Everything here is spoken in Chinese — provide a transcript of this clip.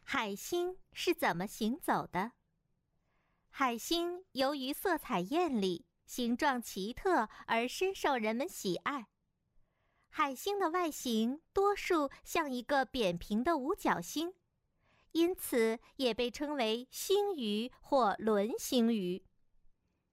海星是怎么行走的？海星由于色彩艳丽、形状奇特而深受人们喜爱。海星的外形多数像一个扁平的五角星，因此也被称为星鱼或轮星鱼。